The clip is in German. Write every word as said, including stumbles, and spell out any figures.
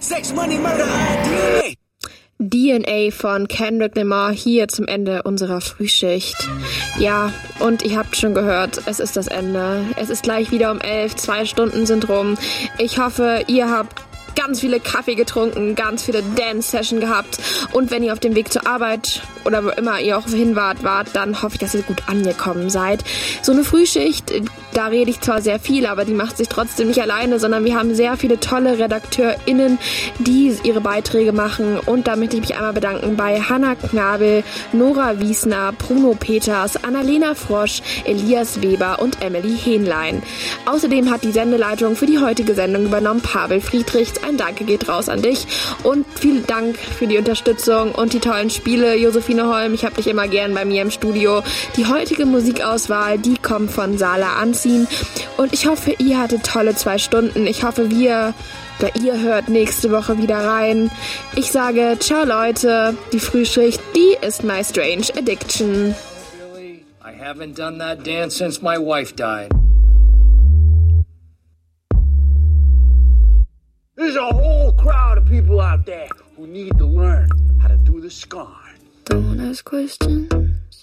Sex, Money, Murder, D N A. D N A von Kendrick Lamar hier zum Ende unserer Frühschicht. Ja, und ihr habt schon gehört, es ist das Ende. Es ist gleich wieder um elf, zwei Stunden sind rum. Ich hoffe, ihr habt ganz viele Kaffee getrunken, ganz viele Dance-Session gehabt. Und wenn ihr auf dem Weg zur Arbeit oder wo immer ihr auch hin wart, wart, dann hoffe ich, dass ihr gut angekommen seid. So eine Frühschicht, da rede ich zwar sehr viel, aber die macht sich trotzdem nicht alleine, sondern wir haben sehr viele tolle RedakteurInnen, die ihre Beiträge machen. Und da möchte ich mich einmal bedanken bei Hanna Knabel, Nora Wiesner, Bruno Peters, Annalena Frosch, Elias Weber und Emily Hähnlein. Außerdem hat die Sendeleitung für die heutige Sendung übernommen Pavel Friedrichs. Ein Danke geht raus an dich und vielen Dank für die Unterstützung und die tollen Spiele. Josephine Holm, ich hab dich immer gern bei mir im Studio. Die heutige Musikauswahl, die kommt von Sala Anziehen und ich hoffe, ihr hattet tolle zwei Stunden. Ich hoffe, wir, oder ihr hört nächste Woche wieder rein. Ich sage, ciao Leute, die Frühschicht, die ist my strange addiction. Really? I haven't done that dance since my wife died. There's a whole crowd of people out there who need to learn how to do the scar. Don't ask questions.